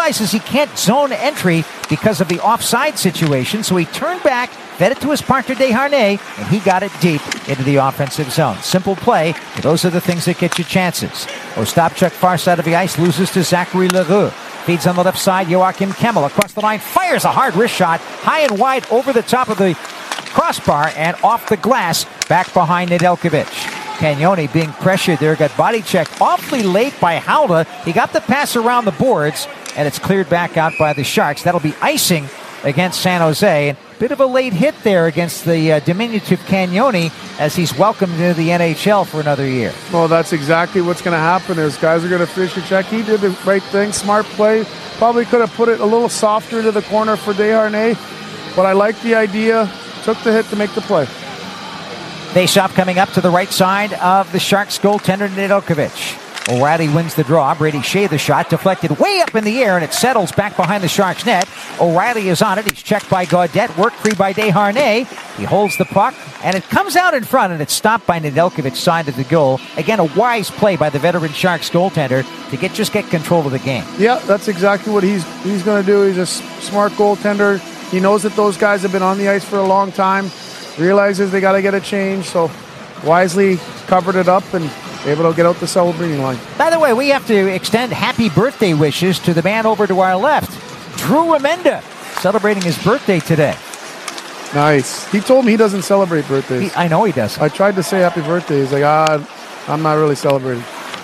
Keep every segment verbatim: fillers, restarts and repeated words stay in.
realizes he can't zone entry because of the offside situation, so he turned back, fed it to his partner Desharnais, and he got it deep into the offensive zone. Simple play, but those are the things that get you chances. Ostapchuk, far side of the ice, loses to Zachary Leroux. Feeds on the left side, Joachim Kemmel across the line, fires a hard wrist shot, high and wide over the top of the crossbar and off the glass, back behind Nedeljkovic. Cagnoni being pressured there, got body checked awfully late by Howla. He got the pass around the boards, and it's cleared back out by the Sharks. That'll be icing against San Jose. Bit of a late hit there against the uh, diminutive Cagnoni as he's welcomed into the N H L for another year. Well, that's exactly what's going to happen is guys are going to fish a check. He did the right thing, smart play. Probably could have put it a little softer into the corner for Desharnais, but I like the idea. Took the hit to make the play. Faceoff coming up to the right side of the Sharks goaltender Nedeljkovic. O'Reilly wins the draw. Brady Shea the shot deflected way up in the air, and it settles back behind the Sharks net. O'Reilly is on it. He's checked by Gaudette, worked free by Desharnais. He holds the puck, and it comes out in front, and it's stopped by Nedeljkovic's side of the goal. Again, a wise play by the veteran Sharks goaltender to get just get control of the game. Yeah, that's exactly what he's he's going to do. He's a s- smart goaltender. He knows that those guys have been on the ice for a long time. Realizes they got to get a change, so wisely covered it up and able to get out the Celebrini line. By the way, we have to extend happy birthday wishes to the man over to our left, Drew Remenda, celebrating his birthday today. Nice. He told me he doesn't celebrate birthdays. He, I know he does. I tried to say happy birthday. He's like, ah, I'm not really celebrating.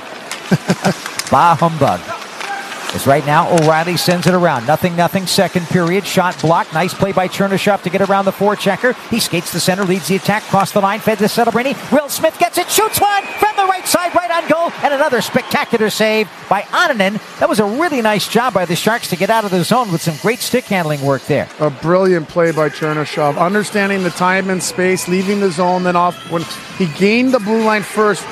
Bah humbug. As right now, O'Reilly sends it around. Nothing, nothing. Second period. Shot blocked. Nice play by Chernyshov to get around the forechecker. He skates the center, leads the attack, cross the line, fed to Celebrini. Will Smith gets it, shoots one from the right side, right on goal, and another spectacular save by Annunen. That was a really nice job by the Sharks to get out of the zone with some great stick handling work there. A brilliant play by Chernyshov. Understanding the time and space, leaving the zone, then off when he gained the blue line first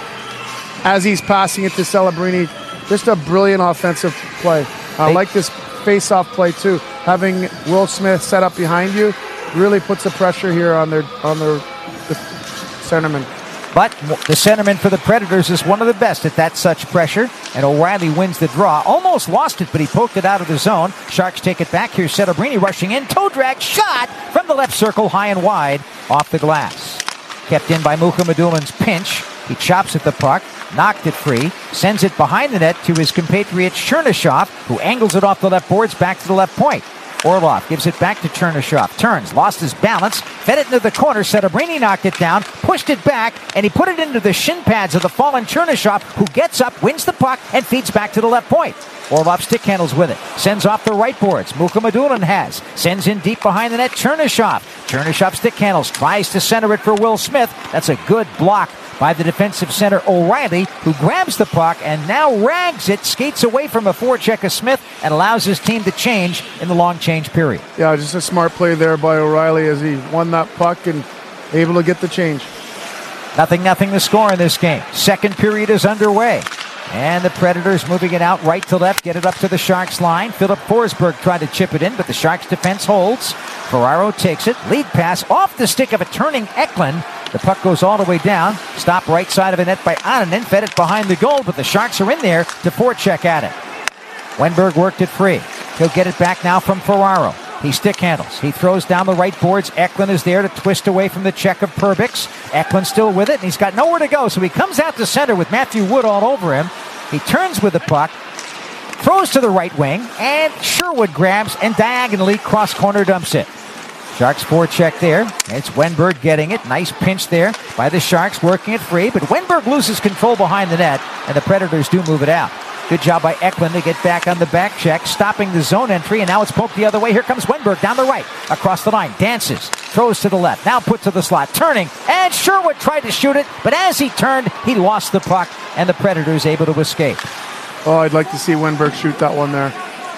as he's passing it to Celebrini. Just a brilliant offensive play. I Hey. like this face-off play too. Having Will Smith set up behind you really puts the pressure here on their on their the centerman. But the centerman for the Predators is one of the best at that such pressure, and O'Reilly wins the draw. Almost lost it, but he poked it out of the zone. Sharks take it back. Here's Celebrini rushing in. Toe drag shot from the left circle, high and wide, off the glass. Kept in by Mukhamadulin's pinch. He chops at the puck, knocked it free, sends it behind the net to his compatriot Chernyshov, who angles it off the left boards back to the left point. Orlov gives it back to Chernyshov. Turns, lost his balance, fed it into the corner. Celebrini knocked it down, pushed it back, and he put it into the shin pads of the fallen Chernyshov, who gets up, wins the puck, and feeds back to the left point. Orlov stick handles with it. Sends off the right boards. Mukhamadulin has. Sends in deep behind the net. Chernyshov. Chernyshov stick handles. Tries to center it for Will Smith. That's a good block by the defensive center O'Reilly, who grabs the puck and now rags it, skates away from a forecheck of Smith, and allows his team to change in the long change period. Yeah, just a smart play there by O'Reilly as he won that puck and able to get the change. Nothing, nothing to score in this game. Second period is underway. And the Predators moving it out right to left, get it up to the Sharks line. Philip Forsberg tried to chip it in, but the Sharks defense holds. Ferraro takes it. Lead pass off the stick of a turning Eklund. The puck goes all the way down. Stopped right side of the net by Annunen. Fed it behind the goal, but the Sharks are in there to forecheck at it. Wenberg worked it free. He'll get it back now from Ferraro. He stick handles. He throws down the right boards. Eklund is there to twist away from the check of Perbix. Eklund still with it, and he's got nowhere to go, so he comes out to center with Matthew Wood all over him. He turns with the puck, throws to the right wing, and Sherwood grabs and diagonally cross-corner dumps it. Sharks forecheck there. It's Wenberg getting it. Nice pinch there by the Sharks, working it free, but Wenberg loses control behind the net, and the Predators do move it out. Good job by Eklund to get back on the back check, stopping the zone entry, and now it's poked the other way. Here comes Wenberg down the right, across the line, dances, throws to the left, now put to the slot, turning, and Sherwood tried to shoot it, but as he turned, he lost the puck, and the Predators able to escape. Oh, I'd like to see Wenberg shoot that one there.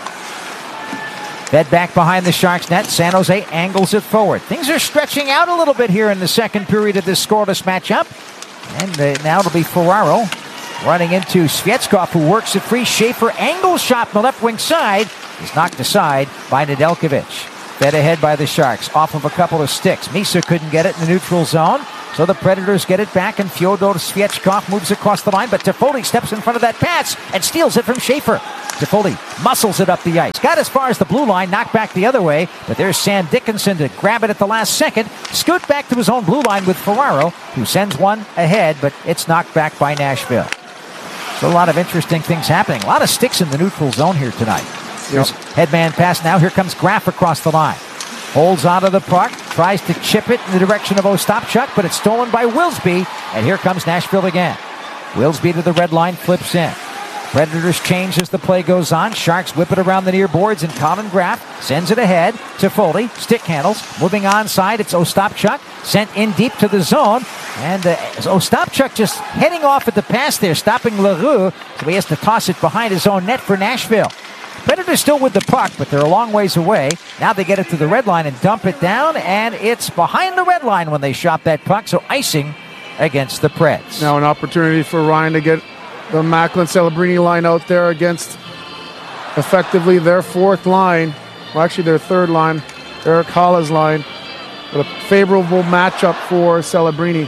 Fed back behind the Sharks net, San Jose angles it forward. Things are stretching out a little bit here in the second period of this scoreless matchup, and uh, now it'll be Ferraro running into Svechkov, who works it free. Schaefer angles shot from the left wing side. He's knocked aside by Nedeljkovic. Fed ahead by the Sharks off of a couple of sticks. Misa couldn't get it in the neutral zone. So the Predators get it back, and Fyodor Sviechkov moves across the line, but Toffoli steps in front of that pass and steals it from Schaefer. Toffoli muscles it up the ice. Got as far as the blue line, knocked back the other way, but there's Sam Dickinson to grab it at the last second. Scoot back to his own blue line with Ferraro, who sends one ahead, but it's knocked back by Nashville. So a lot of interesting things happening. A lot of sticks in the neutral zone here tonight. Here's yep. Headman pass now. Here comes Graf across the line. Holds onto the puck, tries to chip it in the direction of Ostapchuk, but it's stolen by Wilsby, and here comes Nashville again. Wilsby to the red line, flips in. Predators change as the play goes on. Sharks whip it around the near boards, and Colin Graf sends it ahead to Foley. Stick handles. Moving onside, it's Ostapchuk. Sent in deep to the zone. And uh, Ostapchuk just heading off at the pass there, stopping LaRue. So he has to toss it behind his own net for Nashville. Predators still with the puck, but they're a long ways away. Now they get it to the red line and dump it down, and it's behind the red line when they shot that puck, so icing against the Preds. Now an opportunity for Ryan to get the Macklin Celebrini line out there against effectively their fourth line, well actually their third line, Erik Haula's line, but a favorable matchup for Celebrini.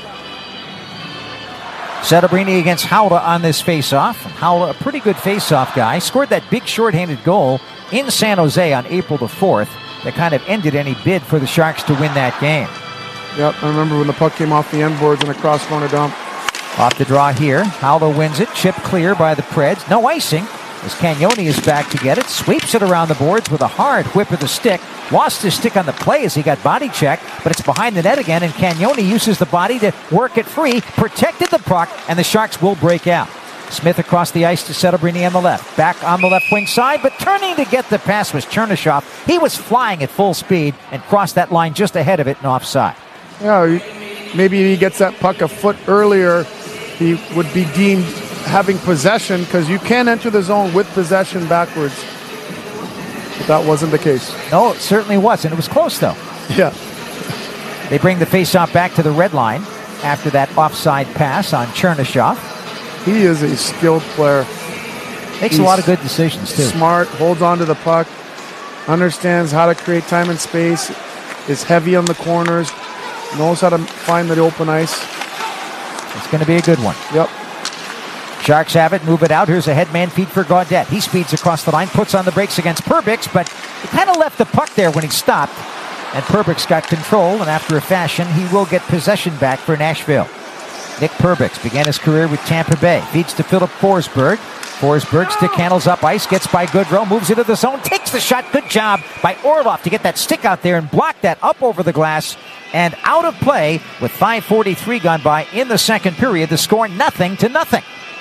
Celebrini against Haula on this faceoff. Haula, a pretty good faceoff guy, scored that big shorthanded goal in San Jose on April the fourth that kind of ended any bid for the Sharks to win that game. Yep, I remember when the puck came off the end boards in a cross-corner dump. Off the draw here. Haula wins it. Chip clear by the Preds. No icing as Cagnoni is back to get it. Sweeps it around the boards with a hard whip of the stick. Lost his stick on the play as he got body checked, but it's behind the net again, and Cagnoni uses the body to work it free. Protected the puck, and the Sharks will break out. Smith across the ice to Celebrini on the left. Back on the left wing side, but turning to get the pass was Chernyshov. He was flying at full speed and crossed that line just ahead of it and offside. Yeah, maybe he gets that puck a foot earlier, he would be deemed having possession, because you can enter the zone with possession backwards. But that wasn't the case. No, it certainly wasn't. It was close, though. Yeah. They bring the faceoff back to the red line after that offside pass on Chernyshov. He is a skilled player. Makes He's a lot of good decisions, too. Smart, holds on to the puck, understands how to create time and space, is heavy on the corners, knows how to find the open ice. It's going to be a good one. Yep. Sharks have it, move it out. Here's a headman feed for Gaudette. He speeds across the line, puts on the brakes against Perbix, but he kind of left the puck there when he stopped. And Perbix got control, and after a fashion, he will get possession back for Nashville. Nick Perbix began his career with Tampa Bay. Feeds to Philip Forsberg. Forsberg stick handles up ice, gets by Goodrow, moves into the zone, takes the shot. Good job by Orlov to get that stick out there and block that up over the glass. And out of play with five forty-three gone by in the second period. The score nothing to nothing.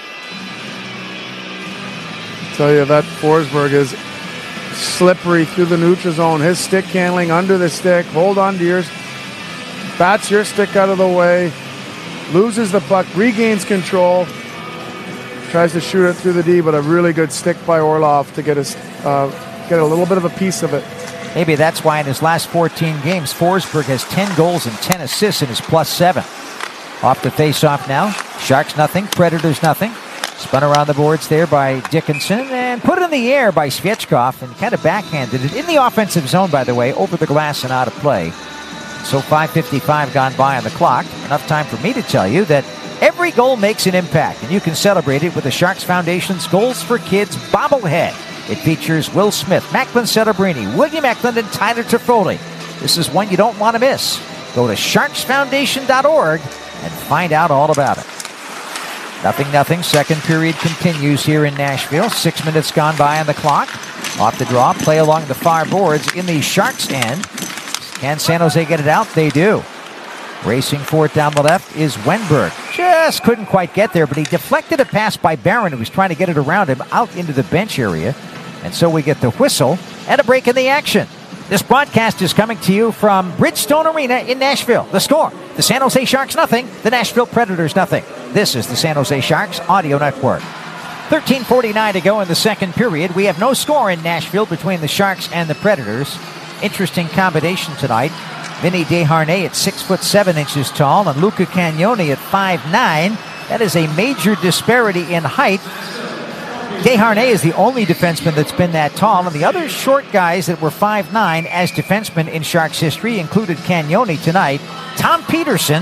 Tell you that Forsberg is slippery through the neutral zone. His stick handling under the stick. Hold on to yours. Bats your stick out of the way. Loses the puck. Regains control. Tries to shoot it through the D, but a really good stick by Orlov to get, his, uh, get a little bit of a piece of it. Maybe that's why in his last fourteen games, Forsberg has ten goals and ten assists in his plus seven. Off the face-off now. Sharks nothing. Predators nothing. Spun around the boards there by Dickinson and put it in the air by Sviechkov and kind of backhanded it in the offensive zone, by the way, over the glass and out of play. So five fifty-five gone by on the clock. Enough time for me to tell you that every goal makes an impact, and you can celebrate it with the Sharks Foundation's Goals for Kids bobblehead. It features Will Smith, Macklin Celebrini, William Eklund, and Tyler Toffoli. This is one you don't want to miss. Go to sharks foundation dot org and find out all about it. Nothing, nothing. Second period continues here in Nashville. Six minutes gone by on the clock. Off the draw, play along the far boards in the Sharks' end. Can San Jose get it out? They do. Racing for it down the left is Wenberg. Just couldn't quite get there, but he deflected a pass by Barron, who was trying to get it around him out into the bench area. And so we get the whistle and a break in the action. This broadcast is coming to you from Bridgestone Arena in Nashville. The score, the San Jose Sharks nothing, the Nashville Predators nothing. This is the San Jose Sharks Audio Network. thirteen forty-nine to go in the second period. We have no score in Nashville between the Sharks and the Predators. Interesting combination tonight. Vinny Desharnais at six foot seven inches tall and Luca Cagnoni at five nine. That is a major disparity in height. Desharnais is the only defenseman that's been that tall, and the other short guys that were five nine as defensemen in Sharks history included Cagnoni tonight. Tom Peterson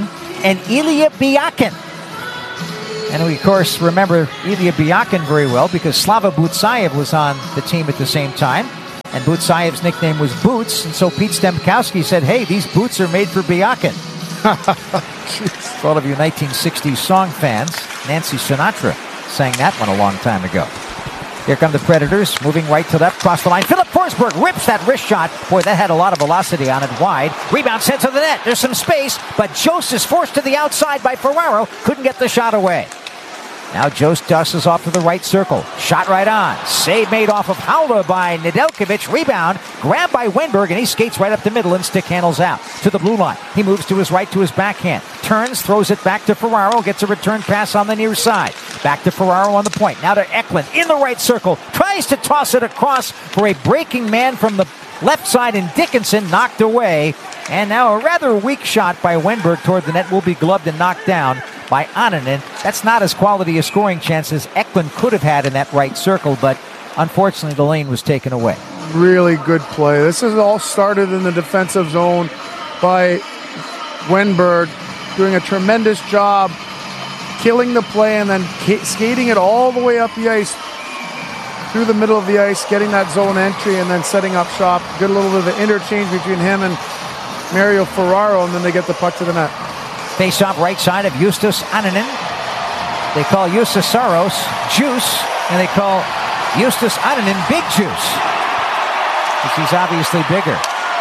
and Ilya Biakin. And we, of course, remember Ilya Biakin very well because Slava Butsayev was on the team at the same time. And Butsayev's nickname was Boots. And so Pete Stemkowski said, hey, these boots are made for Biakin. For all of you nineteen sixties song fans, Nancy Sinatra sang that one a long time ago. Here come the Predators, moving right to left, cross the line. Philip Forsberg rips that wrist shot. Boy, that had a lot of velocity on it, wide. Rebound sent to the net. There's some space, but Jost is forced to the outside by Ferraro. Couldn't get the shot away. Now Jost dusses off to the right circle. Shot right on. Save made off of Haula by Nedeljkovic. Rebound. Grabbed by Wenberg, and he skates right up the middle and stick handles out to the blue line. He moves to his right to his backhand. Turns, throws it back to Ferraro. Gets a return pass on the near side. Back to Ferraro on the point. Now to Eklund in the right circle. Tries to toss it across for a breaking man from the left side, and Dickinson knocked away. And now a rather weak shot by Wenberg toward the net will be gloved and knocked down by Annunen. That's not as quality a scoring chance as Eklund could have had in that right circle, but unfortunately the lane was taken away. Really good play. This is all started in the defensive zone by Wenberg, doing a tremendous job killing the play and then skating it all the way up the ice through the middle of the ice, getting that zone entry and then setting up shop. Good little bit of an interchange between him and Mario Ferraro, and then they get the puck to the net. Face-off right side of Justus Annunen. They call Justus Saros Juice, and they call Justus Annunen Big Juice, because he's obviously bigger.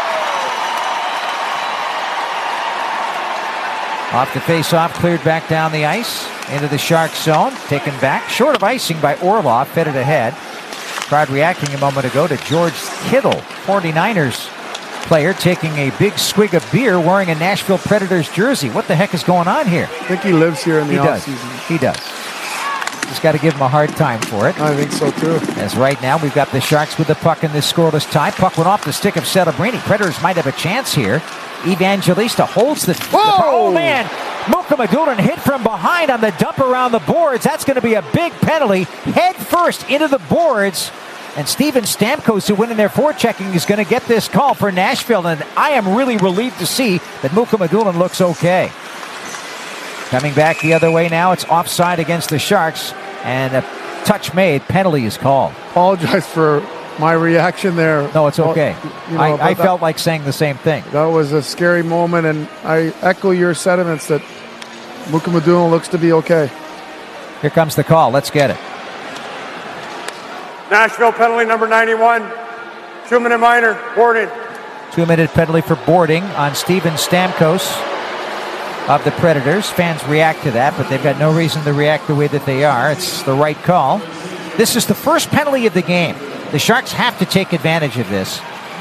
Off the face-off, cleared back down the ice into the Sharks zone. Taken back, short of icing by Orlov, fed it ahead. Tried reacting a moment ago to George Kittle, forty-niners player, taking a big swig of beer wearing a Nashville Predators jersey. What the heck is going on here? I think he lives here in the he offseason. Does. He does. Just got to give him a hard time for it. I think so too. As right now we've got the Sharks with the puck in this scoreless tie. Puck went off the stick of Celebrini. Predators might have a chance here. Evangelista holds the... Whoa! the oh, man! Muka Madulin hit from behind on the dump around the boards. That's going to be a big penalty. Head first into the boards. And Steven Stamkos, who went in there forechecking, is going to get this call for Nashville. And I am really relieved to see that Muka Madulin looks okay. Coming back the other way now, it's offside against the Sharks. And a touch made, penalty is called. Apologize for my reaction there. No, it's okay. You know, I, I felt like saying the same thing. That was a scary moment, and I echo your sentiments that Muka Madulin looks to be okay. Here comes the call. Let's get it. Nashville penalty number ninety-one. Two-minute minor, boarding. Two-minute penalty for boarding on Steven Stamkos of the Predators. Fans react to that, but they've got no reason to react the way that they are. It's the right call. This is the first penalty of the game. The Sharks have to take advantage of this,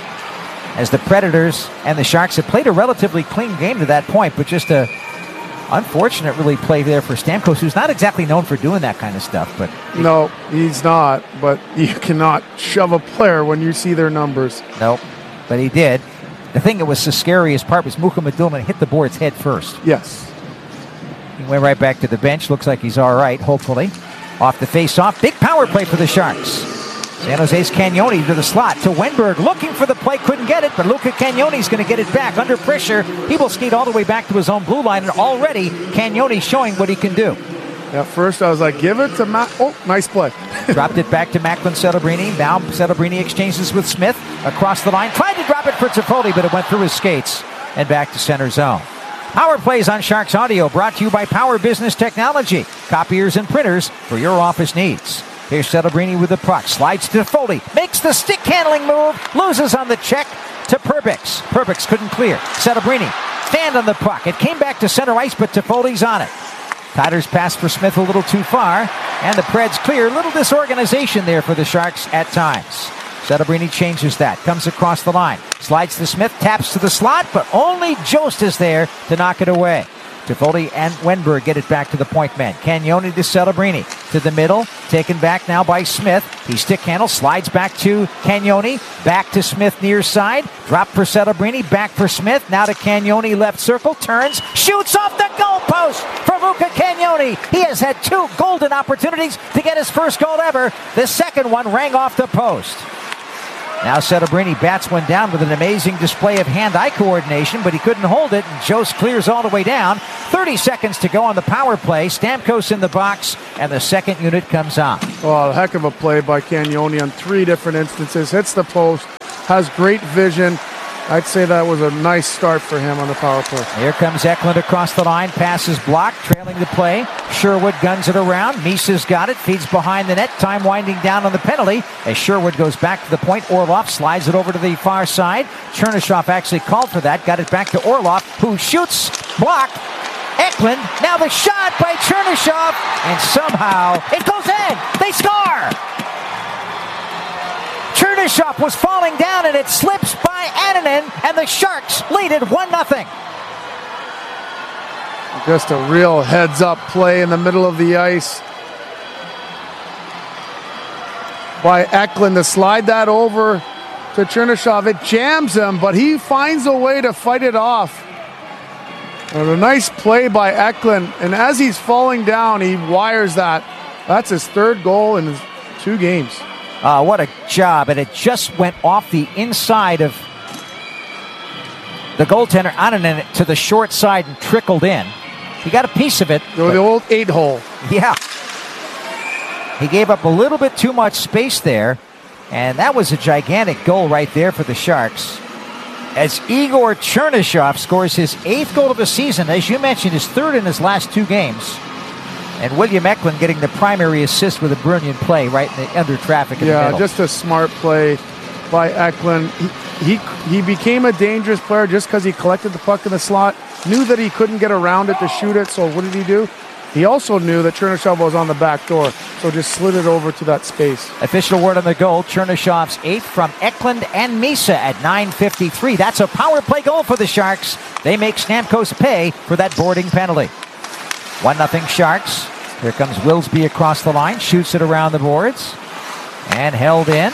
as the Predators and the Sharks have played a relatively clean game to that point, but just a unfortunate really play there for Stamkos, who's not exactly known for doing that kind of stuff. But no, he's not. But you cannot shove a player when you see their numbers. No, but he did. The thing that was the scariest part was Muka Madulin hit the boards head first. Yes. He went right back to the bench. Looks like he's all right, hopefully. Off the face-off. Big power play for the Sharks. San Jose's Cagnoni to the slot to Wenberg, looking for the play, couldn't get it, but Luca Cagnoni's going to get it back under pressure. He will skate all the way back to his own blue line, and already Cagnoni showing what he can do. At first I was like, give it to Matt. Oh, nice play. Dropped it back to Macklin Celebrini. Now Celebrini exchanges with Smith across the line. Tried to drop it for Toffoli, but it went through his skates and back to center zone. Power Plays on Sharks Audio, brought to you by Power Business Technology. Copiers and printers for your office needs. Here's Celebrini with the puck. Slides to Foley. Makes the stick handling move. Loses on the check to Perbix. Perbix couldn't clear. Celebrini fanned on the puck. It came back to center ice, but Toffoli's on it. Tyler's pass for Smith a little too far. And the Preds clear. Little disorganization there for the Sharks at times. Celebrini changes that. Comes across the line. Slides to Smith. Taps to the slot, but only Jost is there to knock it away. Toffoli and Wenberg get it back to the point man. Cagnoni to Celebrini. To the middle. Taken back now by Smith. He stick handle. Slides back to Cagnoni. Back to Smith near side. Drop for Celebrini. Back for Smith. Now to Cagnoni left circle. Turns. Shoots off the goalpost for Luca Cagnoni. He has had two golden opportunities to get his first goal ever. The second one rang off the post. Now Celebrini bats one down with an amazing display of hand-eye coordination, but he couldn't hold it, and Jost clears all the way down. thirty seconds to go on the power play. Stamkos in the box, and the second unit comes on. Well, a heck of a play by Cagnoni on three different instances. Hits the post, has great vision. I'd say that was a nice start for him on the power play. Here comes Eklund across the line. Passes blocked, trailing the play. Sherwood guns it around. Misa's got it. Feeds behind the net. Time winding down on the penalty as Sherwood goes back to the point. Orlov slides it over to the far side. Chernyshov actually called for that. Got it back to Orlov, who shoots. Blocked. Eklund. Now the shot by Chernyshov. And somehow it goes in. They score. Chernyshov was falling down, and it slips by Annunen, and the Sharks lead it one nothing. Just a real heads-up play in the middle of the ice by Eklund to slide that over to Chernyshov. It jams him, but he finds a way to fight it off. And a nice play by Eklund, and as he's falling down, he wires that. That's his third goal in his two games. Uh, what a job, and it just went off the inside of the goaltender Annunen to the short side and trickled in. He got a piece of it. The old eight hole. Yeah. He gave up a little bit too much space there, and that was a gigantic goal right there for the Sharks. As Igor Chernyshov scores his eighth goal of the season, as you mentioned, his third in his last two games. And William Eklund getting the primary assist with a brilliant play right in the, under traffic in yeah, the middle. Just a smart play by Eklund. He, he, he became a dangerous player just because he collected the puck in the slot, knew that he couldn't get around it to shoot it, so what did he do? He also knew that Chernyshov was on the back door, so just slid it over to that space. Official word on the goal, Chernyshov's eighth from Eklund and Misa at nine fifty-three. That's a power play goal for the Sharks. They make Stamkos pay for that boarding penalty. one nothing Sharks. Here comes Wilsby across the line, shoots it around the boards, and held in.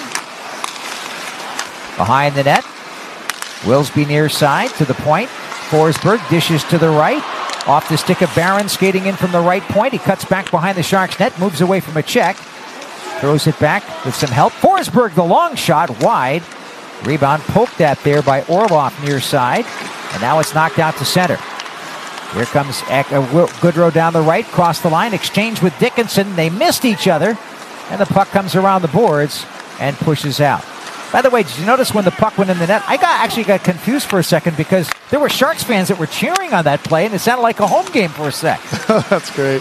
Behind the net, Wilsby near side to the point. Forsberg dishes to the right. Off the stick of Barron, skating in from the right point. He cuts back behind the Sharks net, moves away from a check. Throws it back with some help. Forsberg, the long shot, wide. Rebound poked at there by Orlov near side. And now it's knocked out to center. Here comes Goodrow down the right, cross the line, exchange with Dickinson. They missed each other, and the puck comes around the boards and pushes out. By the way, did you notice when the puck went in the net? I got actually got confused for a second because there were Sharks fans that were cheering on that play, and it sounded like a home game for a sec. That's great.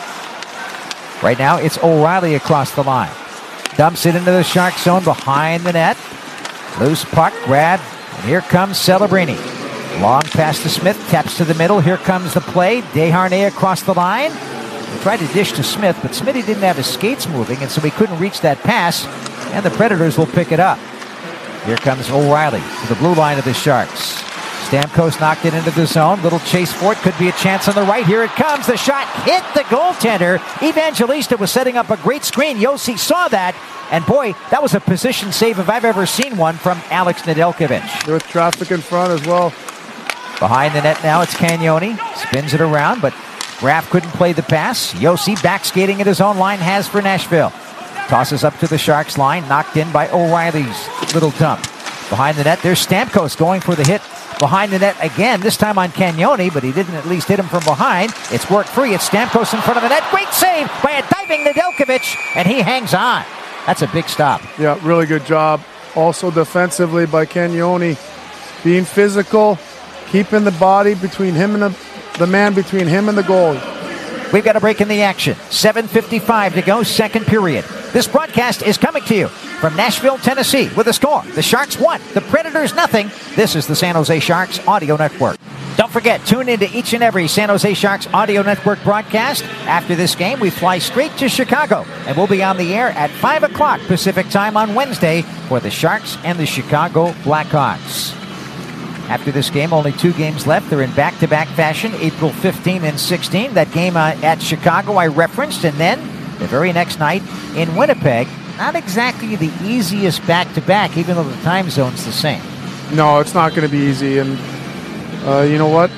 Right now, it's O'Reilly across the line. Dumps it into the Shark zone behind the net. Loose puck, grab, and here comes Celebrini. Long pass to Smith, taps to the middle. Here comes the play. Desharnais across the line. He tried to dish to Smith, but Smitty didn't have his skates moving, and so he couldn't reach that pass, and the Predators will pick it up. Here comes O'Reilly to the blue line of the Sharks. Stamkos knocked it into the zone. Little chase for it. Could be a chance on the right. Here it comes. The shot hit the goaltender. Evangelista was setting up a great screen. Yossi saw that. And boy, that was a position save if I've ever seen one from Alex Nedeljkovic. With traffic in front as well. Behind the net now, it's Cagnoni. Spins it around, but Graf couldn't play the pass. Yossi back skating at his own line, has for Nashville. Tosses up to the Sharks line, knocked in by O'Reilly's little dump. Behind the net, there's Stamkos going for the hit. Behind the net again, this time on Cagnoni, but he didn't at least hit him from behind. It's work free. It's Stamkos in front of the net. Great save by a diving Nedeljkovic, and he hangs on. That's a big stop. Yeah, really good job. Also defensively by Cagnoni. Being physical, keeping the body between him and the, the man between him and the goal. We've got a break in the action. seven fifty-five to go, second period. This broadcast is coming to you from Nashville, Tennessee, with a score. The Sharks one, the Predators nothing. This is the San Jose Sharks Audio Network. Don't forget, tune into each and every San Jose Sharks Audio Network broadcast. After this game, we fly straight to Chicago, and we'll be on the air at five o'clock Pacific time on Wednesday for the Sharks and the Chicago Blackhawks. After this game, only two games left. They're in back-to-back fashion, April fifteenth and sixteenth. That game uh, at Chicago I referenced, and then the very next night in Winnipeg. Not exactly the easiest back-to-back, even though the time zone's the same. No, it's not going to be easy, and uh, you know what?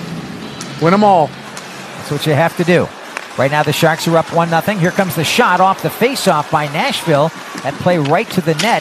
Win them all. That's what you have to do. Right now the Sharks are up one nothing. Here comes the shot off the face-off by Nashville. That play right to the net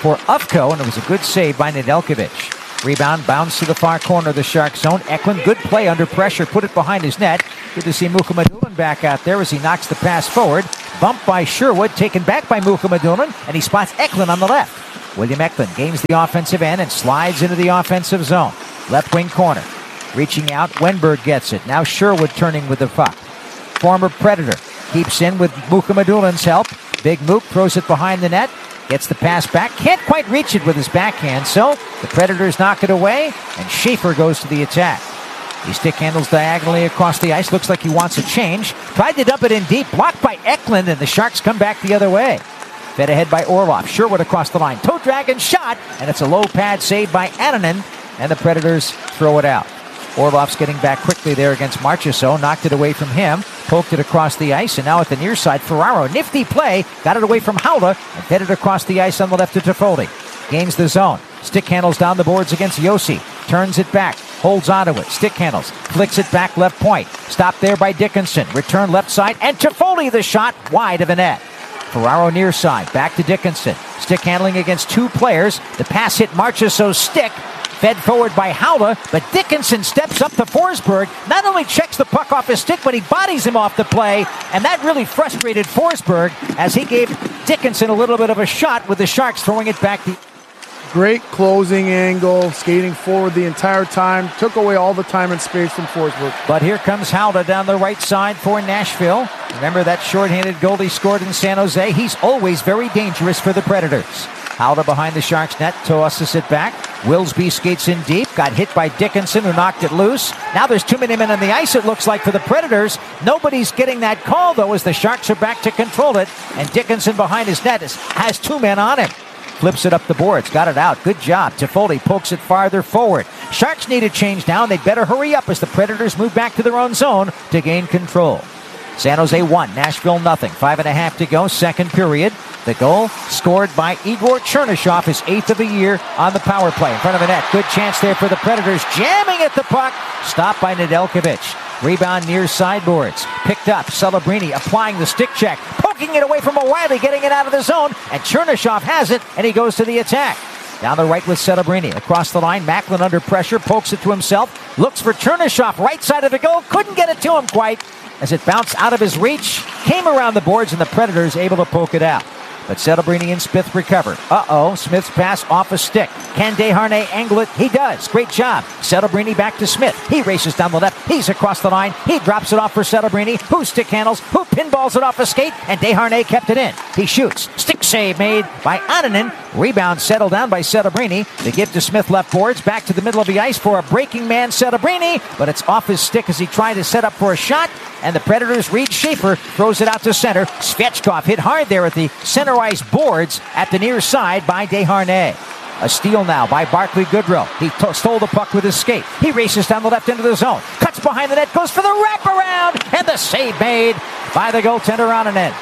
for Ufko, and it was a good save by Nedeljkovic. Rebound, bounce to the far corner of the Shark zone. Eklund, good play under pressure, put it behind his net. Good to see Mukhamadullin back out there as he knocks the pass forward. Bumped by Sherwood, taken back by Mukhamadullin, and he spots Eklund on the left. William Eklund gains the offensive end and slides into the offensive zone. Left wing corner. Reaching out, Wenberg gets it. Now Sherwood turning with the puck. Former Predator keeps in with Mukhamadullin's help. Big Mook throws it behind the net. Gets the pass back. Can't quite reach it with his backhand, so the Predators knock it away, and Schaefer goes to the attack. He stick handles diagonally across the ice. Looks like he wants a change. Tried to dump it in deep. Blocked by Eklund, and the Sharks come back the other way. Fed ahead by Orlov. Sherwood across the line. Toe drag and shot, and it's a low pad save by Annunen, and the Predators throw it out. Orlov's getting back quickly there against Marchessault. Knocked it away from him. Poked it across the ice, and now at the near side, Ferraro. Nifty play. Got it away from Haula and fed it across the ice on the left to Toffoli. Gains the zone. Stick handles down the boards against Josi. Turns it back. Holds onto it. Stick handles. Flicks it back left point. Stopped there by Dickinson. Return left side, and Toffoli the shot wide of the net. Ferraro near side. Back to Dickinson. Stick handling against two players. The pass hit Marchessault's stick. Fed forward by Haula, but Dickinson steps up to Forsberg. Not only checks the puck off his stick, but he bodies him off the play, and that really frustrated Forsberg as he gave Dickinson a little bit of a shot with the Sharks throwing it back. The Great closing angle, skating forward the entire time. Took away all the time and space from Forsberg. But here comes Haula down the right side for Nashville. Remember that shorthanded goal he scored in San Jose? He's always very dangerous for the Predators. Haula behind the Sharks net, tosses it back. Wilsby skates in deep, got hit by Dickinson, who knocked it loose. Now there's too many men on the ice, it looks like, for the Predators. Nobody's getting that call, though, as the Sharks are back to control it. And Dickinson behind his net is, has two men on him. Flips it up the boards, got it out. Good job. Toffoli pokes it farther forward. Sharks need a change now, and they'd better hurry up as the Predators move back to their own zone to gain control. San Jose one, Nashville nothing. Five and a half to go, second period. The goal scored by Igor Chernyshov, his eighth of the year on the power play. In front of the net, good chance there for the Predators. Jamming at the puck, stopped by Nedeljkovic. Rebound near sideboards. Picked up, Celebrini applying the stick check. Poking it away from O'Reilly, getting it out of the zone. And Chernyshov has it, and he goes to the attack. Down the right with Celebrini. Across the line, Macklin under pressure, pokes it to himself. Looks for Chernyshov, right side of the goal. Couldn't get it to him quite as it bounced out of his reach. Came around the boards, and the Predators able to poke it out. But Celebrini and Smith recover. Uh-oh, Smith's pass off a stick. Can Desharnais angle it? He does. Great job. Celebrini back to Smith. He races down the left. He's across the line. He drops it off for Celebrini, who stick handles, who pinballs it off a skate, and Desharnais kept it in. He shoots. Stick save made by Annunen. Rebound settled down by Celebrini. They give to Smith left boards. Back to the middle of the ice for a breaking man, Celebrini, but it's off his stick as he tried to set up for a shot. And the Predators, Reed Schaefer, throws it out to center. Svechkov hit hard there at the center ice boards at the near side by Desharnais. A steal now by Barclay Goodrow. He t- stole the puck with his skate. He races down the left into the zone. Cuts behind the net, goes for the wraparound, and the save made by the goaltender Annunen.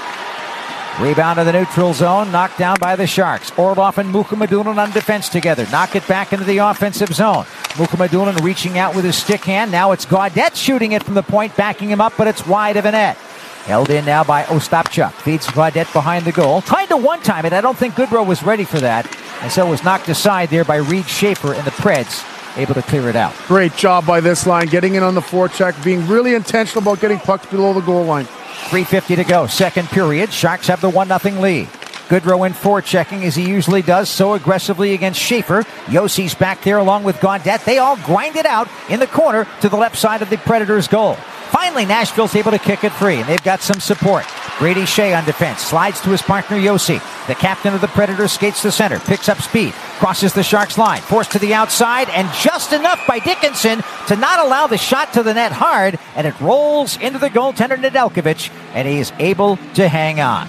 Rebound in the neutral zone, knocked down by the Sharks. Orlov and Mukhamadullin on defense together. Knock it back into the offensive zone. Mukhamadullin reaching out with his stick hand. Now it's Gaudette shooting it from the point, backing him up, but it's wide of a net. Held in now by Ostapchuk. Feeds Gaudette behind the goal. Tried to one-time it. I don't think Goodrow was ready for that. And so it was knocked aside there by Reed Schaefer, and the Preds able to clear it out. Great job by this line, getting in on the forecheck, being really intentional about getting pucks below the goal line. three fifty to go, second period. Sharks have the one nothing lead. Goodrow in forechecking as he usually does, so aggressively against Schaefer. Yossi's back there along with Gaudette. They all grind it out in the corner to the left side of the Predators' goal. Finally, Nashville's able to kick it free, and they've got some support. Brady Shea on defense, slides to his partner Josi. The captain of the Predators skates to center, picks up speed, crosses the Sharks line, forced to the outside, and just enough by Dickinson to not allow the shot to the net hard, and it rolls into the goaltender Nedeljkovic, and he is able to hang on.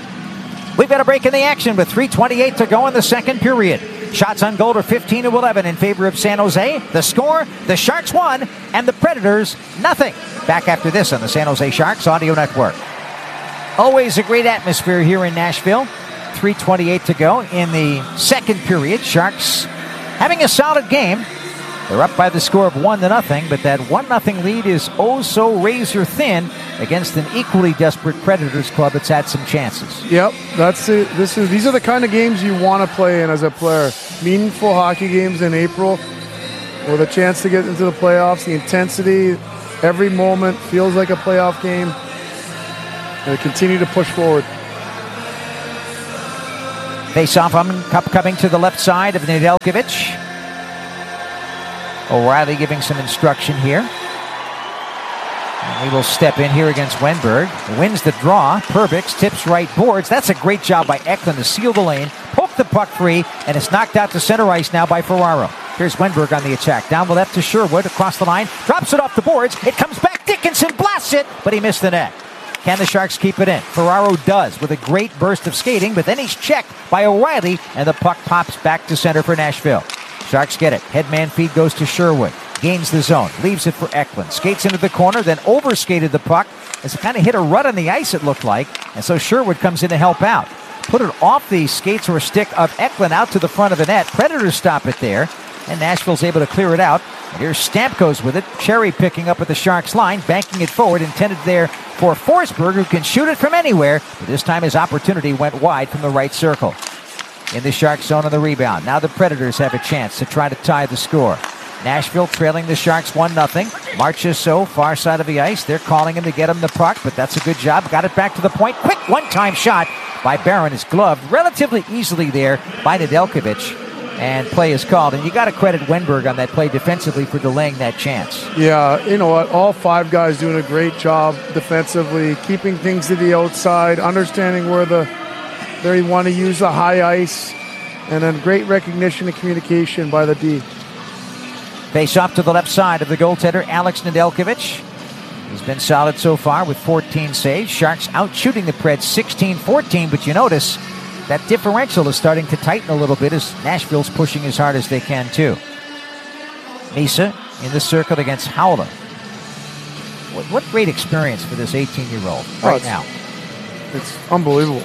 We've got a break in the action with three twenty-eight to go in the second period. Shots on goal are fifteen to eleven in favor of San Jose. The score, the Sharks won, and the Predators nothing. Back after this on the San Jose Sharks Audio Network. Always a great atmosphere here in Nashville. three twenty-eight to go in the second period. Sharks having a solid game. They're up by the score of one to nothing, but that one nothing lead is oh so razor thin against an equally desperate Predators club that's had some chances. Yep, that's it. This is these are the kind of games you want to play in as a player. Meaningful hockey games in April with a chance to get into the playoffs. The intensity, every moment feels like a playoff game. And continue to push forward. Face-off coming to the left side of Nedeljkovic. O'Reilly giving some instruction here. And he will step in here against Wenberg. Wins the draw. Perbix tips right boards. That's a great job by Eklund to seal the lane, poke the puck free, and it's knocked out to center ice now by Ferraro. Here's Wenberg on the attack. Down the left to Sherwood, across the line, drops it off the boards. It comes back. Dickinson blasts it, but he missed the net. Can the Sharks keep it in? Ferraro does with a great burst of skating, but then he's checked by O'Reilly, and the puck pops back to center for Nashville. Sharks get it. Headman feed goes to Sherwood. Gains the zone. Leaves it for Eklund. Skates into the corner, then overskated the puck as it kind of hit a rut on the ice, it looked like. And so Sherwood comes in to help out. Put it off the skates or stick of Eklund out to the front of the net. Predators stop it there, and Nashville's able to clear it out. And here's Stamkos with it. Cherry picking up at the Sharks line, banking it forward, intended there for Forsberg, who can shoot it from anywhere. But this time his opportunity went wide from the right circle. In the Sharks zone on the rebound. Now the Predators have a chance to try to tie the score. Nashville trailing the Sharks one nothing. Marchessault, far side of the ice. They're calling him to get him the puck, but that's a good job. Got it back to the point. Quick one-time shot by Barron is gloved relatively easily there by Nedeljkovic. And play is called. And you got to credit Wenberg on that play defensively for delaying that chance. Yeah, you know what? All five guys doing a great job defensively, keeping things to the outside, understanding where the they want to use the high ice, and then great recognition and communication by the D. Face off to the left side of the goaltender, Alex Nedeljkovic. He's been solid so far with fourteen saves. Sharks out shooting the Preds sixteen fourteen, but you notice that differential is starting to tighten a little bit as Nashville's pushing as hard as they can too. Misa in the circle against Howler. What, what great experience for this eighteen-year-old right oh, it's, now. It's unbelievable.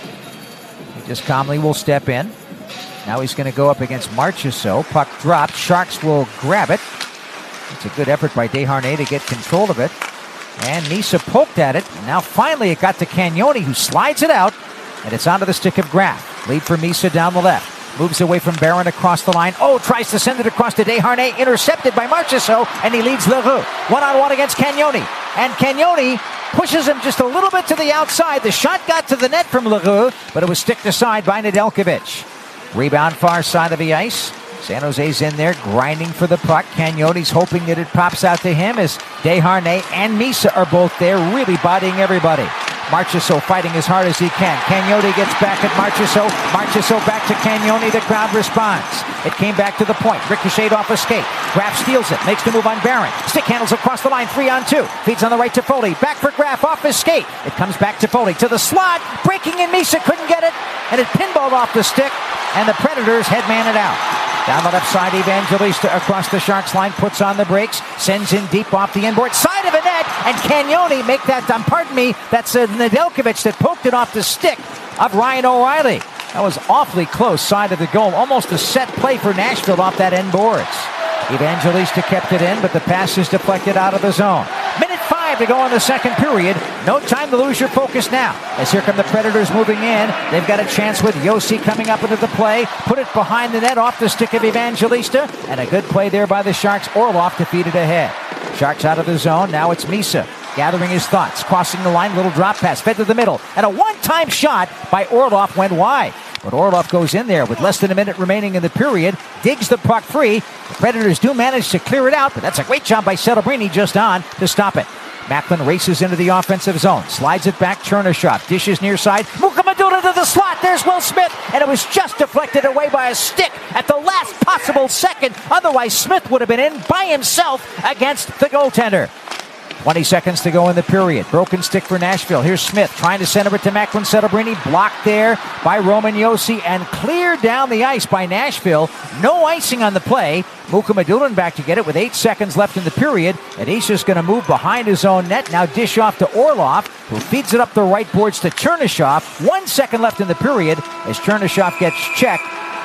He just calmly will step in. Now he's going to go up against Marchessault. Puck dropped. Sharks will grab it. It's a good effort by Desharnais to get control of it. And Misa poked at it. And now finally it got to Cagnoni, who slides it out. And it's onto the stick of Graf. Lead for Misa down the left. Moves away from Barron across the line. Oh, tries to send it across to Desharnais. Intercepted by Marchessault. And he leads Leroux. One-on-one against Cagnoni. And Cagnoni pushes him just a little bit to the outside. The shot got to the net from Leroux, but it was sticked aside by Nedeljkovic. Rebound far side of the ice. San Jose's in there grinding for the puck. Cagnoni's hoping that it pops out to him as Desharnais and Misa are both there, really bodying everybody. Marchessault fighting as hard as he can. Cagnoni gets back at Marchessault. Marchessault back to Cagnoni. The crowd responds. It came back to the point. Ricocheted off a skate. Graf steals it. Makes the move on Barron. Stick handles across the line. Three on two. Feeds on the right to Foley. Back for Graf off his skate. It comes back to Foley. To the slot. Breaking in. Misa couldn't get it. And it pinballed off the stick. And the Predators headman it out. Down the left side, Evangelista across the Sharks line, puts on the brakes, sends in deep off the inboard, side of the net, and Cagnoni make that, um, pardon me, that's uh, Nedeljkovic that poked it off the stick of Ryan O'Reilly. That was awfully close, side of the goal, almost a set play for Nashville off that end boards. Evangelista kept it in, but the pass is deflected out of the zone. Minute five to go in the second period. No time to lose your focus now. As here come the Predators moving in. They've got a chance with Josi coming up into the play. Put it behind the net off the stick of Evangelista. And a good play there by the Sharks. Orlov to feed it ahead. Sharks out of the zone. Now it's Misa gathering his thoughts. Crossing the line. Little drop pass. Fed to the middle. And a one-time shot by Orlov went wide. But Orlov goes in there with less than a minute remaining in the period. Digs the puck free. The Predators do manage to clear it out, but that's a great job by Celebrini just on to stop it. Macklin races into the offensive zone. Slides it back. Chernyshov dishes near side. Mukamadula to the slot. There's Will Smith. And it was just deflected away by a stick at the last possible second. Otherwise, Smith would have been in by himself against the goaltender. twenty seconds to go in the period. Broken stick for Nashville. Here's Smith trying to center it to Macklin. Celebrini blocked there by Roman Josi and cleared down the ice by Nashville. No icing on the play. Mukamadulin back to get it with eight seconds left in the period. And he's just going to move behind his own net. Now dish off to Orlov, who feeds it up the right boards to Chernyshov. One second left in the period as Chernyshov gets checked.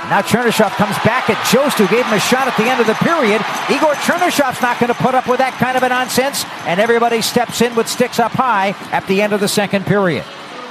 Now Chernyshov comes back at Jost, who gave him a shot at the end of the period. Igor Chernyshov's not going to put up with that kind of a nonsense, and everybody steps in with sticks up high at the end of the second period.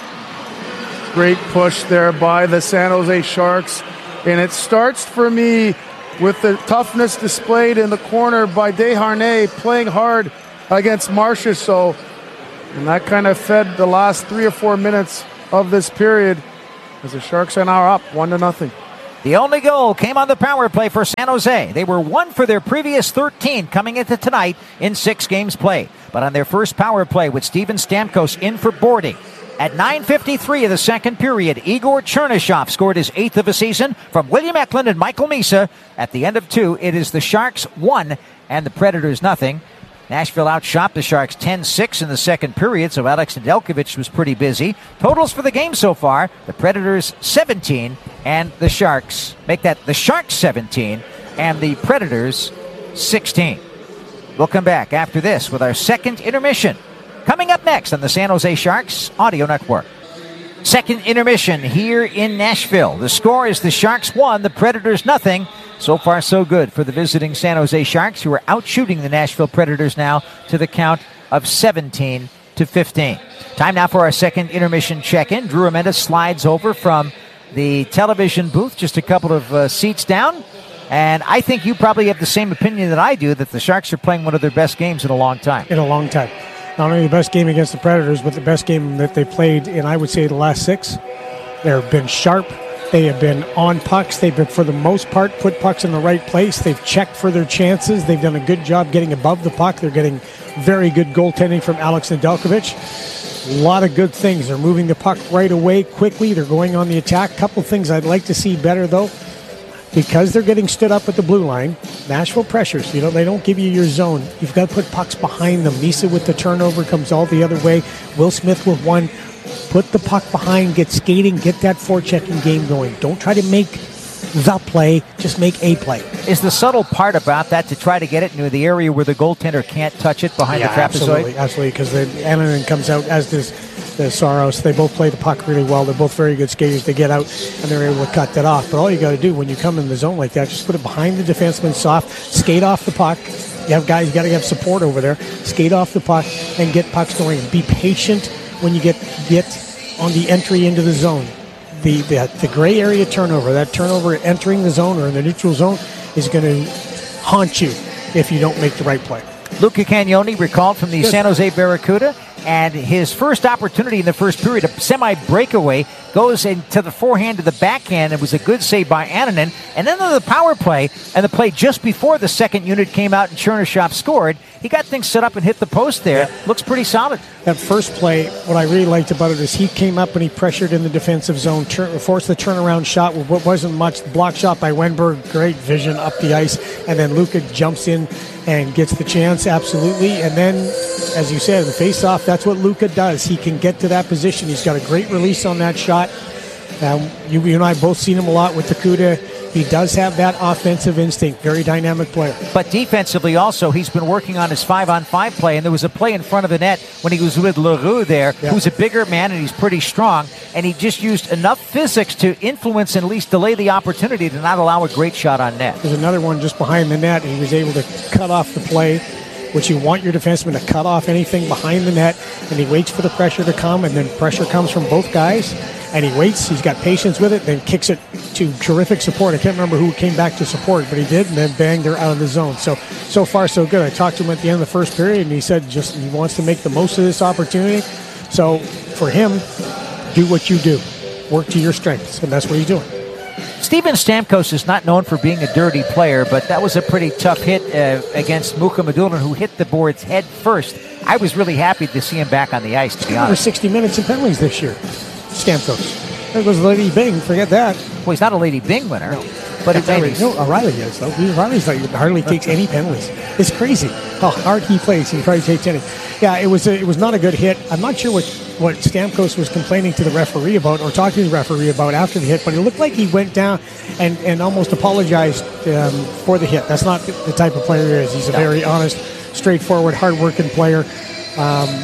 Great push there by the San Jose Sharks. And it starts for me with the toughness displayed in the corner by Desharnais, playing hard against Marchessault. And that kind of fed the last three or four minutes of this period as the Sharks are now up one to nothing. The only goal came on the power play for San Jose. They were one for their previous thirteen coming into tonight in six games played. But on their first power play with Steven Stamkos in for boarding, at nine fifty-three of the second period, Igor Chernyshov scored his eighth of the season from William Eklund and Michael Misa. At the end of two, it is the Sharks one and the Predators nothing. Nashville outshot the Sharks ten six in the second period, so Alex Nedeljkovic was pretty busy. Totals for the game so far, the Predators seventeen and the Sharks, make that the Sharks seventeen and the Predators sixteen. We'll come back after this with our second intermission. Coming up next on the San Jose Sharks Audio Network. Second intermission here in Nashville. The score is the Sharks one, the Predators nothing. So far, so good for the visiting San Jose Sharks, who are out shooting the Nashville Predators now to the count of seventeen to fifteen. Time now for our second intermission check-in. Drew Ramirez slides over from the television booth, just a couple of uh, seats down. And I think you probably have the same opinion that I do, that the Sharks are playing one of their best games in a long time. In a long time. Not only the best game against the Predators, but the best game that they played in, I would say, the last six. They've been sharp. They have been on pucks. They've been, for the most part, put pucks in the right place. They've checked for their chances. They've done a good job getting above the puck. They're getting very good goaltending from Alex Nedeljkovic. A lot of good things. They're moving the puck right away, quickly. They're going on the attack. A couple things I'd like to see better, though. Because they're getting stood up at the blue line, Nashville pressures. You know, they don't give you your zone. You've got to put pucks behind them. Misa with the turnover comes all the other way. Will Smith with one. Put the puck behind, get skating, get that forechecking game going. Don't try to make the play, just make a play. Is the subtle part about that to try to get it into the area where the goaltender can't touch it behind yeah, the trapezoid? Absolutely, absolutely, because Annunen comes out, as does the Saros. They both play the puck really well. They're both very good skaters. They get out, and they're able to cut that off. But all you got to do when you come in the zone like that, just put it behind the defenseman soft, skate off the puck. You have guys, you got to have support over there. Skate off the puck and get pucks going. Be patient when you get get on the entry into the zone. The, the the gray area turnover, that turnover entering the zone or in the neutral zone is going to haunt you if you don't make the right play. Luca Cagnoni recalled from the Good. San Jose Barracuda, and his first opportunity in the first period, a semi-breakaway, goes into the forehand to the backhand. It was a good save by Annunen. And then on the power play, and the play just before the second unit came out and Chernyshov scored, he got things set up and hit the post there. Yeah. Looks pretty solid. That first play, what I really liked about it is he came up and he pressured in the defensive zone, turn, forced the turnaround shot with what wasn't much. Block shot by Wenberg, great vision up the ice. And then Luca jumps in and gets the chance, absolutely. And then, as you said, the face-off, that's what Luca does. He can get to that position. He's got a great release on that shot. Um, you, you and I both seen him a lot with the Cuda. He does have that offensive instinct. Very dynamic player. But defensively also, he's been working on his five-on-five play, and there was a play in front of the net when he was with Leroux there, yeah. who's a bigger man and he's pretty strong, and he just used enough physics to influence and at least delay the opportunity to not allow a great shot on net. There's another one just behind the net. He was able to cut off the play, which you want your defenseman to cut off anything behind the net, and he waits for the pressure to come, and then pressure comes from both guys, and he waits. He's got patience with it, then kicks it to terrific support. I can't remember who came back to support, but he did, and then bang, they're out of the zone. So, so far, so good. I talked to him at the end of the first period, and he said just he wants to make the most of this opportunity. So, for him, do what you do. Work to your strengths, and that's what he's doing. Steven Stamkos is not known for being a dirty player, but that was a pretty tough hit uh, against Mukhamadullin, who hit the boards head first. I was really happy to see him back on the ice, to be Over honest. sixty minutes in penalties this year, Stamkos. There goes Lady Bing. Forget that. Well, he's not a Lady Bing winner, No. but it's O'Reilly, no, O'Reilly is, though. He, O'Reilly's like, hardly takes any penalties. It's crazy how hard he plays. He probably takes any. Yeah, it was a, it was not a good hit. I'm not sure what, what Stamkos was complaining to the referee about or talking to the referee about after the hit, but it looked like he went down and, and almost apologized um, for the hit. That's not the type of player he is. He's a very honest, straightforward, hard-working player. Um,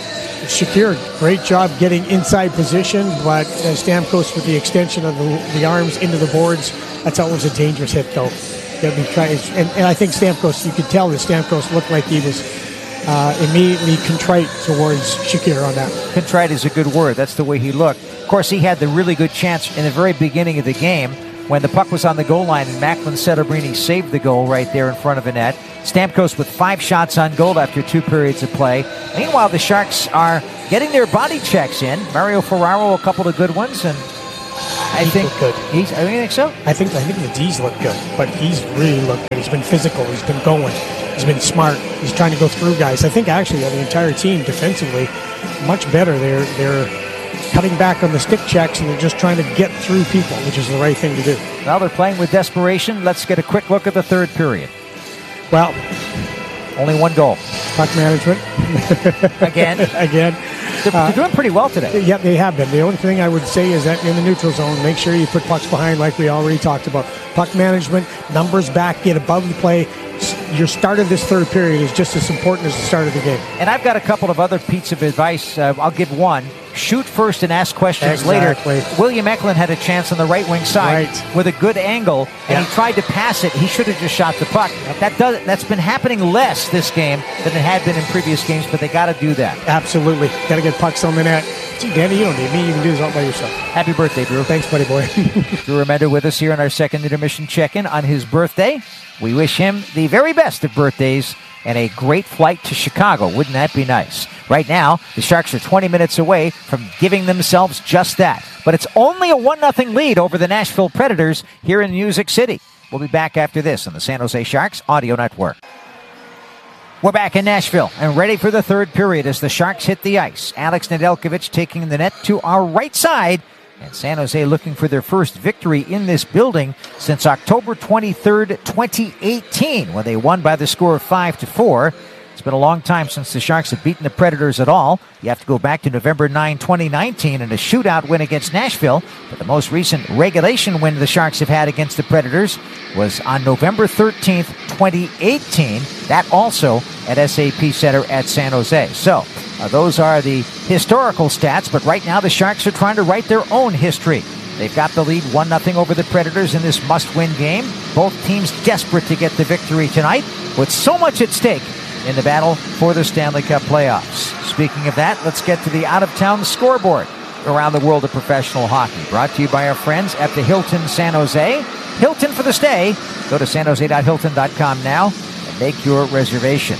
Shakir, great job getting inside position, but uh, Stamkos with the extension of the, the arms into the boards, that's always a dangerous hit, though. Be trying, and, and I think Stamkos, you could tell that Stamkos looked like he was uh, immediately contrite towards Shakir on that. Contrite is a good word. That's the way he looked. Of course, he had the really good chance in the very beginning of the game when the puck was on the goal line and Macklin Celebrini saved the goal right there in front of the net. Stamkos with five shots on goal after two periods of play. Meanwhile, the Sharks are getting their body checks in. Mario Ferraro, a couple of good ones, and I he think good. He's. I think so. I think I think the D's look good, but he's really looked good. He's been physical. He's been going. He's been smart. He's trying to go through guys. I think actually the entire team defensively much better. They're they're cutting back on the stick checks and they're just trying to get through people, which is the right thing to do. Well, they're playing with desperation. Let's get a quick look at the third period. Well, only one goal. Puck management. Again. Again. They're, uh, they're doing pretty well today. Yeah, they have been. The only thing I would say is that in the neutral zone, make sure you put pucks behind like we already talked about. Puck management, numbers back, get above the play. Your start of this third period is just as important as the start of the game. And I've got a couple of other pieces of advice. Uh, I'll give one. Shoot first and ask questions exactly. later. William Eklund had a chance on the right wing side right. with a good angle, and yeah. he tried to pass it. He should have just shot the puck. That does, that's been happening less this game than it had been in previous games, but they got to do that. Absolutely. Got to get pucks on the net. Gee, Danny, you don't need me. You can do this all by yourself. Happy birthday, Drew. Thanks, buddy boy. Drew Remender with us here on our second intermission check-in on his birthday. We wish him the very best of birthdays and a great flight to Chicago. Wouldn't that be nice? Right now, the Sharks are twenty minutes away from giving themselves just that. But it's only a one nothing lead over the Nashville Predators here in Music City. We'll be back after this on the San Jose Sharks Audio Network. We're back in Nashville and ready for the third period as the Sharks hit the ice. Alex Nedeljkovic taking the net to our right side. And San Jose looking for their first victory in this building since October twenty-third, twenty eighteen, when they won by the score of five to four. It's been a long time since the Sharks have beaten the Predators at all. You have to go back to November ninth, twenty nineteen in a shootout win against Nashville. But the most recent regulation win the Sharks have had against the Predators was on November thirteenth, twenty eighteen. That also at S A P Center at San Jose. So uh, those are the historical stats, but right now the Sharks are trying to write their own history. They've got the lead one nothing over the Predators in this must-win game. Both teams desperate to get the victory tonight with so much at stake in the battle for the Stanley Cup playoffs. Speaking of that, let's get to the out-of-town scoreboard around the world of professional hockey. Brought to you by our friends at the Hilton San Jose. Hilton for the stay. Go to san jose dot hilton dot com now and make your reservation.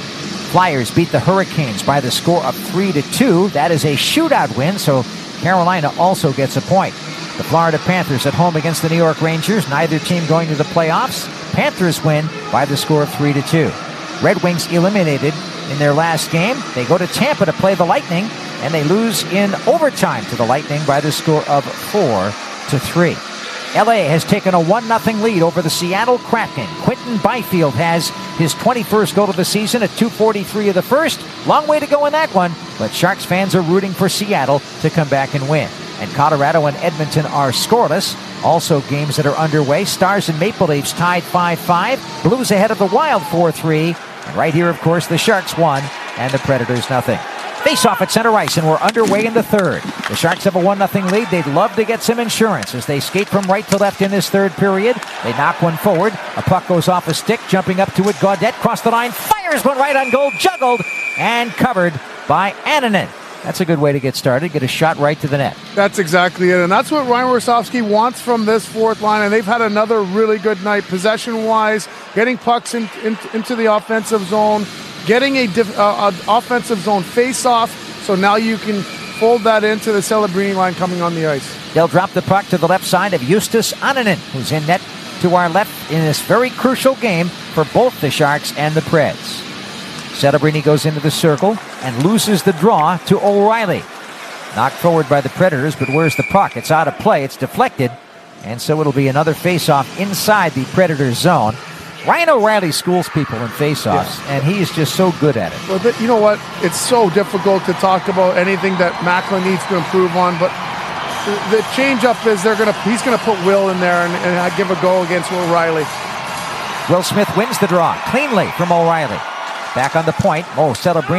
Flyers beat the Hurricanes by the score of three to two. That is a shootout win, so Carolina also gets a point. The Florida Panthers at home against the New York Rangers. Neither team going to the playoffs. Panthers win by the score of three to two. Red Wings eliminated in their last game. They go to Tampa to play the Lightning, and they lose in overtime to the Lightning by the score of four to three. L A has taken a one nothing lead over the Seattle Kraken. Quentin Byfield has his twenty-first goal of the season at two forty-three of the first. Long way to go in that one, but Sharks fans are rooting for Seattle to come back and win. And Colorado and Edmonton are scoreless. Also games that are underway. Stars and Maple Leafs tied five five. Blues ahead of the Wild four three. And right here, of course, the Sharks won and the Predators nothing. Face-off at center ice, and we're underway in the third. The Sharks have a one nothing lead. They'd love to get some insurance as they skate from right to left in this third period. They knock one forward. A puck goes off a stick. Jumping up to it, Gaudette crossed the line, fires one right on goal, juggled, and covered by Annunen. That's a good way to get started. Get a shot right to the net. That's exactly it. And that's what Ryan Warsofsky wants from this fourth line. And they've had another really good night possession-wise, getting pucks in, in, into the offensive zone, getting a, diff, uh, a offensive zone face-off. So now you can fold that into the Celebrini line coming on the ice. They'll drop the puck to the left side of Justus Annunen, who's in net to our left in this very crucial game for both the Sharks and the Preds. Celebrini goes into the circle and loses the draw to O'Reilly. Knocked forward by the Predators, but where's the puck? It's out of play. It's deflected, and so it'll be another face-off inside the Predators zone. Ryan O'Reilly schools people in face-offs, yeah. and he is just so good at it. Well, th- you know what? It's so difficult to talk about anything that Macklin needs to improve on, but the, the change-up is they're gonna he's going to put Will in there and, and give a go against O'Reilly. Will Smith wins the draw cleanly from O'Reilly. Back on the point, Mo Celebrini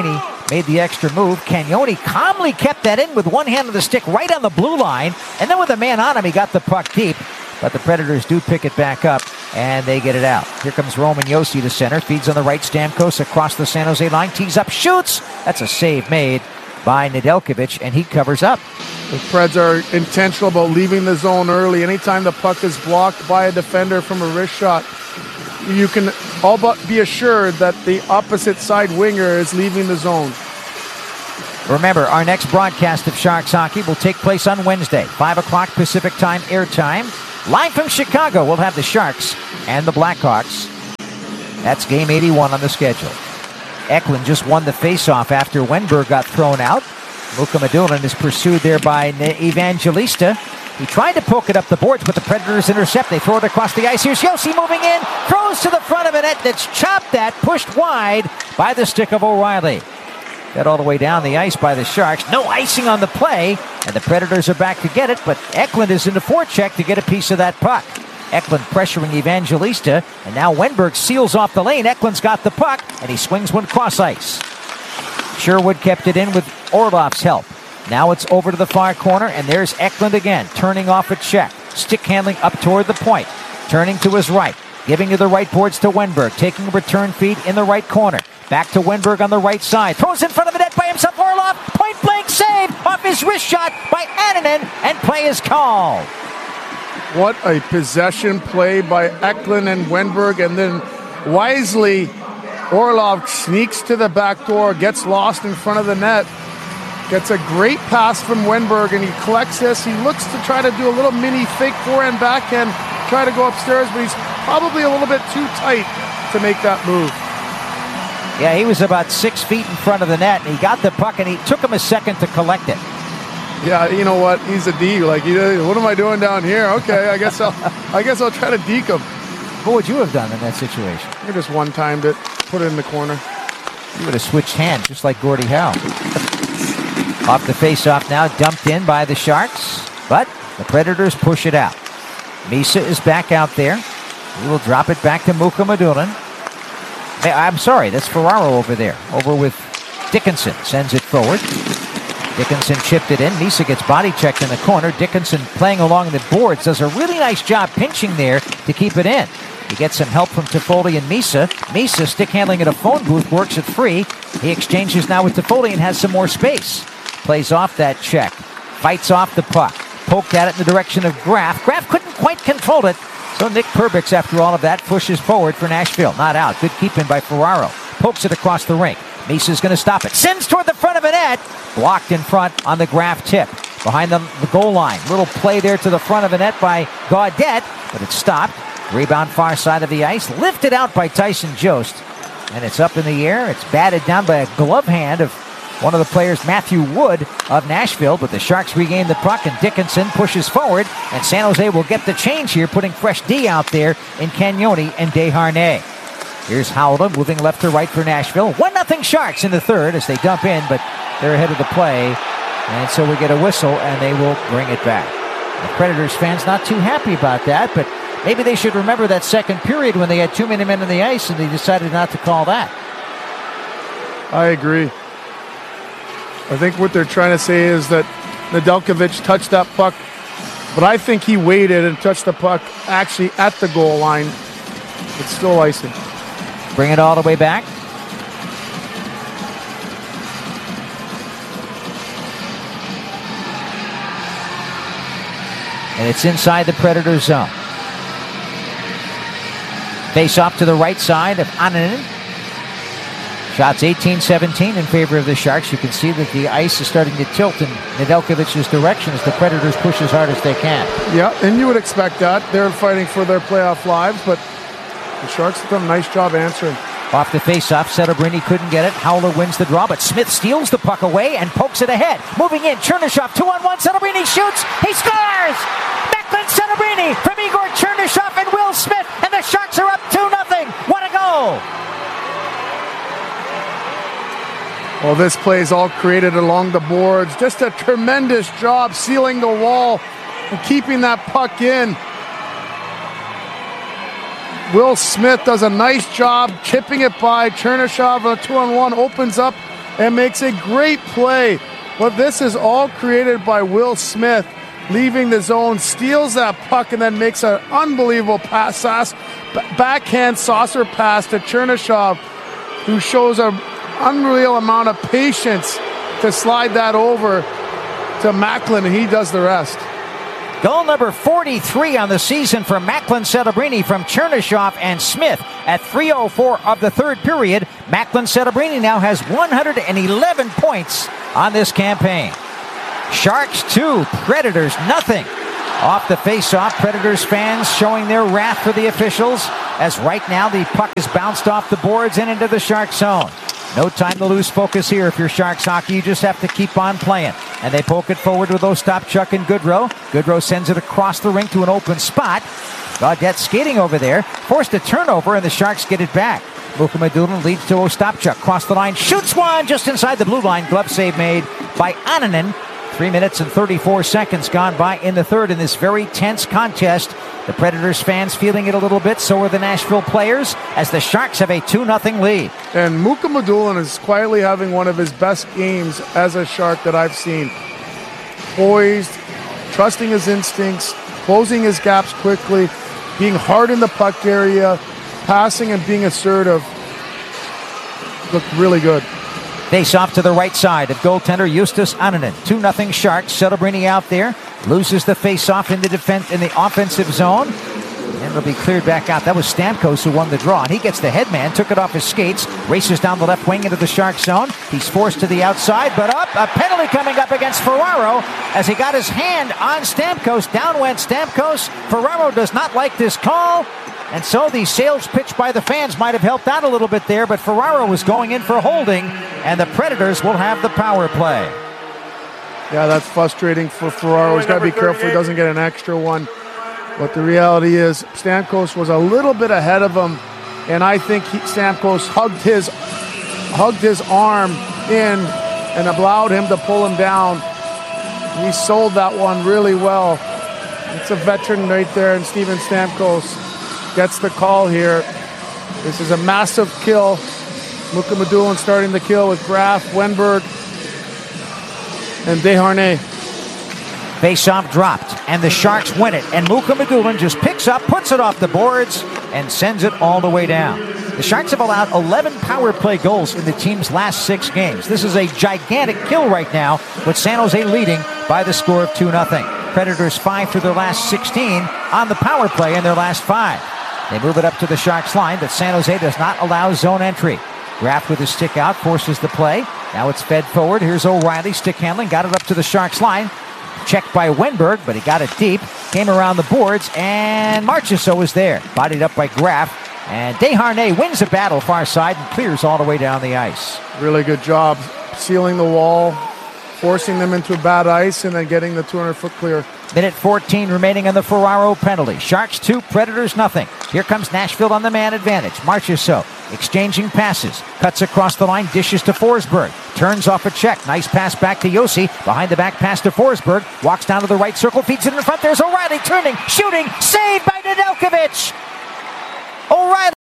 made the extra move. Cagnoni calmly kept that in with one hand on the stick right on the blue line. And then with a man on him, he got the puck deep. But the Predators do pick it back up, and they get it out. Here comes Roman Josi to center. Feeds on the right. Stamkos across the San Jose line. Tees up, shoots. That's a save made by Nedeljkovic, and he covers up. The Preds are intentional about leaving the zone early. Anytime the puck is blocked by a defender from a wrist shot, you can all but be assured that the opposite side winger is leaving the zone. Remember, our next broadcast of Sharks hockey will take place on Wednesday, five o'clock Pacific time airtime. Live from Chicago, we'll have the Sharks and the Blackhawks. That's game eighty-one on the schedule. Eklund just won the faceoff after Wenberg got thrown out. Luka Madulin is pursued there by Evangelista. He tried to poke it up the boards, but the Predators intercept. They throw it across the ice. Here's Josi moving in, throws to the front of a net that's chopped at, pushed wide by the stick of O'Reilly. Got all the way down the ice by the Sharks. No icing on the play, and the Predators are back to get it, but Eklund is in the forecheck to get a piece of that puck. Eklund pressuring Evangelista, and now Wenberg seals off the lane. Eklund's got the puck, and he swings one cross ice. Sherwood kept it in with Orlov's help. Now it's over to the far corner, and there's Eklund again, turning off a check. Stick handling up toward the point. Turning to his right, giving to the right boards to Wenberg, taking a return feed in the right corner. Back to Wenberg on the right side. Throws in front of the net by himself. Orlov, point blank save off his wrist shot by Annunen, and play is called. What a possession play by Eklund and Wenberg, and then wisely Orlov sneaks to the back door, gets lost in front of the net, gets a great pass from Wenberg, and he collects this. He looks to try to do a little mini fake forehand backhand, try to go upstairs, but he's probably a little bit too tight to make that move. Yeah, he was about six feet in front of the net, and he got the puck, and he took him a second to collect it. Yeah, you know what? He's a D. Like, what am I doing down here? Okay, I guess I'll, I guess I'll try to deke him. What would you have done in that situation? I just one-timed it, put it in the corner. You would have switched hands, just like Gordie Howe. Off the face-off now, dumped in by the Sharks, but the Predators push it out. Misa is back out there. He will drop it back to Muka Madulin. Hey, I'm sorry, that's Ferraro over there. Over with Dickinson, sends it forward. Dickinson chipped it in. Misa gets body checked in the corner. Dickinson playing along the boards, does a really nice job pinching there to keep it in. He gets some help from Toffoli and Misa. Misa, stick handling at a phone booth, works it free. He exchanges now with Toffoli and has some more space. Plays off that check. Fights off the puck. Poked at it in the direction of Graf. Graf couldn't quite control it. So Nick Perbix, after all of that, pushes forward for Nashville. Not out. Good keeping by Ferraro. Pokes it across the rink. Misa's going to stop it. Sends toward the front of a net. Blocked in front on the Graf tip. Behind the, the goal line. Little play there to the front of the net by Gaudette, but it's stopped. Rebound far side of the ice. Lifted out by Tyson Jost. And it's up in the air. It's batted down by a glove hand of one of the players, Matthew Wood of Nashville, but the Sharks regain the puck, and Dickinson pushes forward, and San Jose will get the change here, putting fresh D out there in Cagnoni and Desharnais. Here's Howland moving left to right for Nashville. one nothing Sharks in the third as they dump in, but they're ahead of the play, and so we get a whistle, and they will bring it back. The Predators fans not too happy about that, but maybe they should remember that second period when they had too many men on the ice, and they decided not to call that. I agree. I think what they're trying to say is that Nedeljkovic touched that puck, but I think he waited and touched the puck actually at the goal line. It's still icing. Bring it all the way back. And it's inside the Predator zone. Face off to the right side of Annunen. Shots eighteen seventeen in favor of the Sharks. You can see that the ice is starting to tilt in Nedeljkovic's direction as the Predators push as hard as they can. Yeah, and you would expect that. They're fighting for their playoff lives, but the Sharks have done a nice job answering. Off the face-off, Setobrini couldn't get it. Howler wins the draw, but Smith steals the puck away and pokes it ahead. Moving in, Chernyshov, two on one. Setobrini shoots. He scores! Declan Setobrini from Igor Chernyshov and Will Smith, and the Sharks are up two nothing. What a goal! Well, this play is all created along the boards. Just a tremendous job sealing the wall and keeping that puck in. Will Smith does a nice job chipping it by. Chernyshov on a two-on-one opens up and makes a great play. But this is all created by Will Smith, leaving the zone, steals that puck, and then makes an unbelievable pass, backhand saucer pass to Chernyshov, who shows an unreal amount of patience to slide that over to Macklin, and he does the rest. Goal number forty-three on the season for Macklin Celebrini from Chernyshov and Smith at three oh four of the third period. Macklin Celebrini now has one hundred eleven points on this campaign. Sharks two, Predators nothing. Off the face-off, Predators fans showing their wrath for the officials, as right now the puck is bounced off the boards and into the Sharks zone. No time to lose focus here if you're Sharks hockey. You just have to keep on playing. And they poke it forward with Ostapchuk and Goodrow. Goodrow sends it across the rink to an open spot. Gaudette skating over there, forced a turnover, and the Sharks get it back. Mukhamadullin leads to Ostapchuk. Cross the line, shoots one just inside the blue line. Glove save made by Annunen. Three minutes and thirty-four seconds gone by in the third in this very tense contest. The Predators fans feeling it a little bit, so are the Nashville players, as the Sharks have a two nothing lead. And Mukhamadullin is quietly having one of his best games as a Shark that I've seen. Poised, trusting his instincts, closing his gaps quickly, being hard in the puck area, passing and being assertive. Looked really good. Face off to the right side of goaltender Justus Annunen. two nothing Sharks. Celebrini out there. Loses the face-off in the defense in the offensive zone. And it'll be cleared back out. That was Stamkos who won the draw. And he gets the headman, took it off his skates, races down the left wing into the Sharks zone. He's forced to the outside, but up. A penalty coming up against Ferraro as he got his hand on Stamkos. Down went Stamkos. Ferraro does not like this call. And so the sales pitch by the fans might have helped out a little bit there, but Ferraro was going in for holding, and the Predators will have the power play. Yeah, that's frustrating for Ferraro. He's got to be careful he doesn't get an extra one. But the reality is Stamkos was a little bit ahead of him, and I think he, Stamkos hugged his, hugged his arm in and allowed him to pull him down. He sold that one really well. It's a veteran right there, and Steven Stamkos gets the call here. This is a massive kill. Mukhamadullin starting the kill with Graf, Wenberg, and Desharnais. Face-off dropped, and the Sharks win it. And Mukhamadullin just picks up, puts it off the boards, and sends it all the way down. The Sharks have allowed eleven power play goals in the team's last six games. This is a gigantic kill right now, with San Jose leading by the score of two nothing. Predators five for their last sixteen on the power play in their last five. They move it up to the Sharks line, but San Jose does not allow zone entry. Graf with his stick out forces the play. Now it's fed forward. Here's O'Reilly, stick handling, got it up to the Sharks line. Checked by Wenberg, but he got it deep. Came around the boards, and Marchessault is there. Bodied up by Graf. And Desharnais wins the battle far side and clears all the way down the ice. Really good job sealing the wall, forcing them into bad ice, and then getting the two hundred foot clear. Minute fourteen remaining on the Ferraro penalty. Sharks two, Predators nothing. Here comes Nashville on the man advantage. Marchessault exchanging passes. Cuts across the line, dishes to Forsberg. Turns off a check. Nice pass back to Josi. Behind the back pass to Forsberg. Walks down to the right circle, feeds it in front. There's O'Reilly turning, shooting, saved by Nedeljkovic. O'Reilly.